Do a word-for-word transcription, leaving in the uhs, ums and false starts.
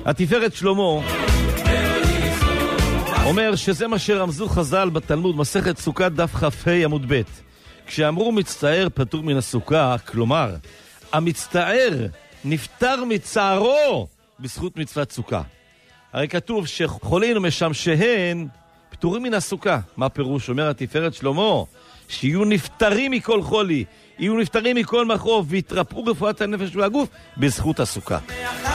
התפארת שלמה אומר שזה מה שרמזו חז"ל בתלמוד, מסכת סוכה דף כ"ה עמוד ב'. כשאמרו מצטער פטור מן הסוכה, כלומר, המצטער נפטר מצערו בזכות מצוות סוכה. הרי כתוב שחולין ומשמשהן פטורים מן הסוכה. מה פירוש? אומר התפארת שלמה, שיהיו נפטרים מכל חולי, יהיו נפטרים מכל מכאוב, ויתרפאו רפואת הנפש והגוף בזכות הסוכה.